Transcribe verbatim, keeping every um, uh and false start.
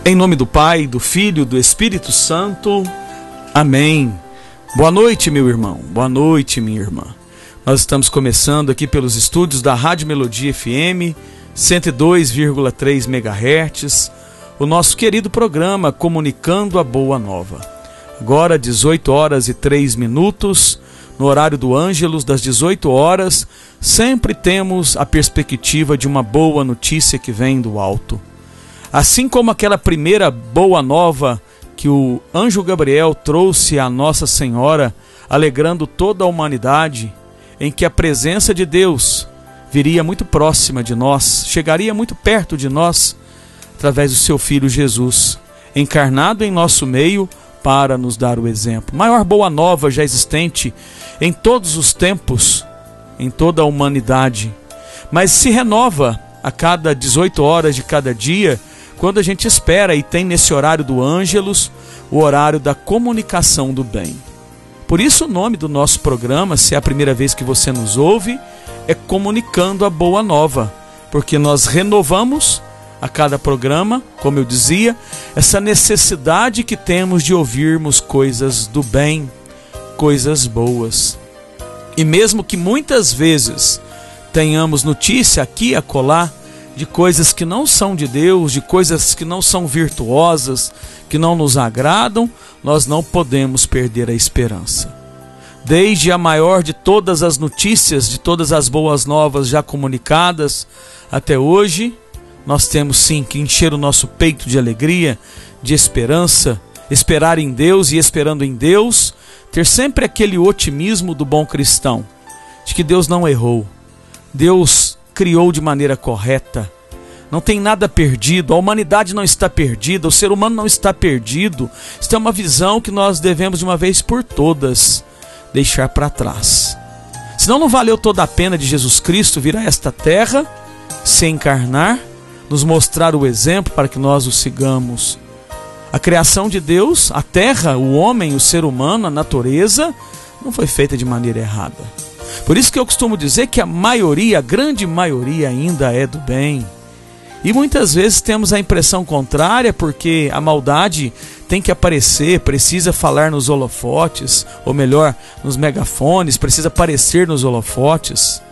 Em nome do Pai, do Filho, do Espírito Santo. Amém. Boa noite, meu irmão. Boa noite, minha irmã. Nós estamos começando aqui pelos estúdios da Rádio Melodia F M, cento e dois vírgula três megahertz, o nosso querido programa Comunicando a Boa Nova. Agora, dezoito horas e três minutos, no horário do Ângelus, das dezoito horas, sempre temos a perspectiva de uma boa notícia que vem do alto. Assim como aquela primeira boa nova que o anjo Gabriel trouxe à Nossa Senhora, alegrando toda a humanidade, em que a presença de Deus viria muito próxima de nós, chegaria muito perto de nós, através do seu Filho Jesus, encarnado em nosso meio para nos dar o exemplo. Maior boa nova já existente em todos os tempos, em toda a humanidade, mas se renova a cada dezoito horas de cada dia, quando a gente espera e tem nesse horário do Ângelus, o horário da comunicação do bem. Por isso o nome do nosso programa, se é a primeira vez que você nos ouve, é Comunicando a Boa Nova, porque nós renovamos a cada programa, como eu dizia, essa necessidade que temos de ouvirmos coisas do bem, coisas boas. E mesmo que muitas vezes tenhamos notícia aqui e acolá de coisas que não são de Deus, de coisas que não são virtuosas, que não nos agradam, nós não podemos perder a esperança. Desde a maior de todas as notícias, de todas as boas novas já comunicadas até hoje, nós temos sim que encher o nosso peito de alegria, de esperança, esperar em Deus e esperando em Deus, ter sempre aquele otimismo do bom cristão, de que Deus não errou, Deus criou de maneira correta, não tem nada perdido, a humanidade não está perdida, o ser humano não está perdido. Isso é uma visão que nós devemos de uma vez por todas deixar para trás. Senão não valeu toda a pena de Jesus Cristo vir a esta terra, se encarnar, nos mostrar o exemplo para que nós o sigamos. A criação de Deus, a terra, o homem, o ser humano, a natureza, não foi feita de maneira errada. Por isso que eu costumo dizer que a maioria, a grande maioria ainda é do bem. E muitas vezes temos a impressão contrária, porque a maldade tem que aparecer, precisa falar nos holofotes, ou melhor, nos megafones, precisa aparecer nos holofotes.